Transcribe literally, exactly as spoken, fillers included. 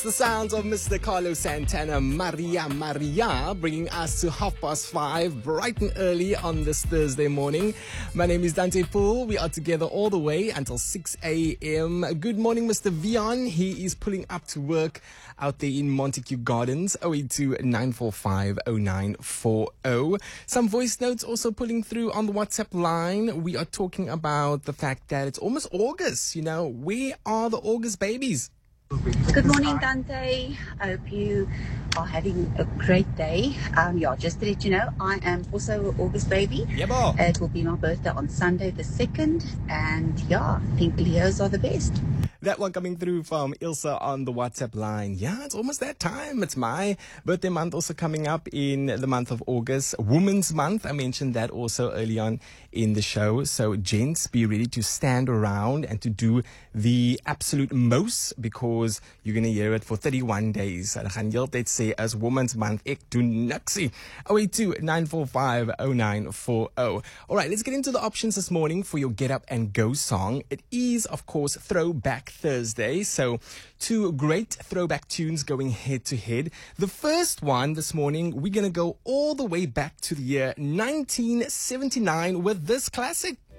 The sounds of Mister Carlos Santana, Maria Maria, bringing us to half past five, bright and early on this Thursday morning. My name is Dante Poole. We are together all the way until six a.m. Good morning, Mister Vion. He is pulling up to work out there in Montague Gardens, oh eight two, nine four five, oh nine four oh. Some voice notes also pulling through on the WhatsApp line. We are talking about the fact that it's almost August. You know, where are the August babies? Good morning, Dante. I hope you are having a great day. Um, yeah, just to let you know, I am also an August baby. Yeah, boy. It will be my birthday on Sunday the second. And yeah, I think Leos are the best. That one coming through from Ilsa on the WhatsApp line. Yeah, it's almost that time. It's my birthday month also coming up in the month of August. Women's Month. I mentioned that also early on in the show. So, gents, be ready to stand around and to do the absolute most because you're going to hear it for thirty-one days. Hulle gaan heeltyd sê as Women's Month, ek doen niksie. oh eight two, nine four five, oh nine four oh. All right, let's get into the options this morning for your Get Up and Go song. It is, of course, Throwback Thursday. So two great throwback tunes going head to head. The first one this morning, we're going to go all the way back to the year nineteen seventy-nine with this classic.